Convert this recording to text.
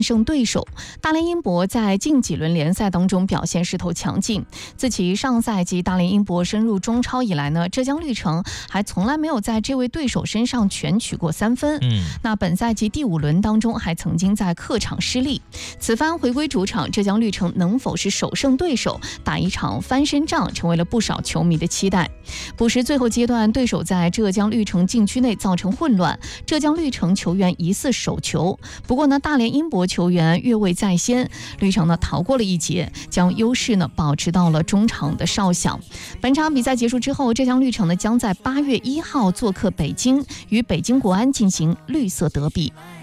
胜对手。大连英博在近几轮联赛当中表现势头强劲，自其上赛季大连英博升入中超以来呢，浙江绿城还从来没有在这位对手身上全取过3分。那本赛季第5轮当中还曾经在客场失利，此番回归主场，浙江绿城能否是首胜对手，打一场翻身仗，成为了不少球迷的期待。补时最后阶段，对手在浙江绿城禁区内造成混乱，浙江绿城球员疑似手球，不过呢，大连英博球员越位在先，绿城呢逃过了一劫，将优势呢保持到了中场的哨响。本场比赛结束之后，浙江绿城呢将在8月1号做客北京，与北京国安进行绿色德比。